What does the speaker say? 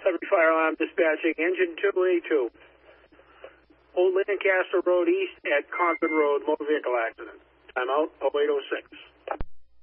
Sudbury Fire Alarm Dispatching, Engine 282. Old Lancaster Road East at Concord Road, motor vehicle accident. Timeout 0806.